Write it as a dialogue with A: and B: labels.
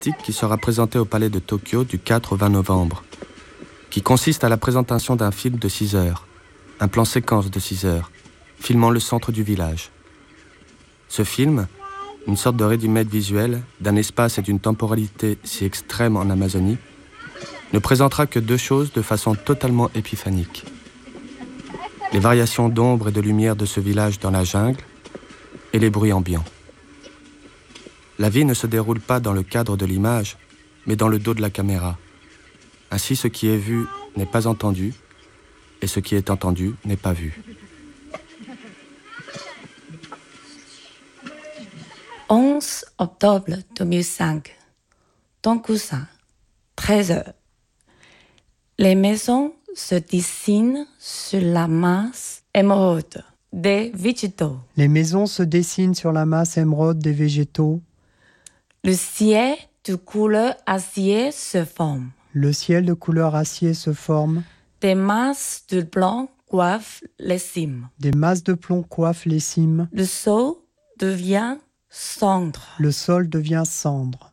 A: qui sera présenté au Palais de Tokyo du 4 au 20 novembre, qui consiste à la présentation d'un film de 6 heures, un plan séquence de 6 heures, filmant le centre du village. Ce film, une sorte de ready-made visuel d'un espace et d'une temporalité si extrême en Amazonie, ne présentera que 2 choses de façon totalement épiphanique. Les variations d'ombre et de lumière de ce village dans la jungle et les bruits ambiants. La vie ne se déroule pas dans le cadre de l'image, mais dans le dos de la caméra. Ainsi, ce qui est vu n'est pas entendu, et ce qui est entendu n'est pas vu.
B: 11 octobre 2005, Tonkusa, 13h. Les maisons se dessinent sur la masse émeraude des végétaux.
C: Les maisons se dessinent sur la masse émeraude des végétaux.
B: Le ciel de couleur acier se forme.
C: Le ciel de couleur acier se forme.
B: Des masses de blanc coiffent les cimes.
C: Des masses de plomb coiffent les cimes.
B: Le sol devient cendre.
C: Le sol devient cendre.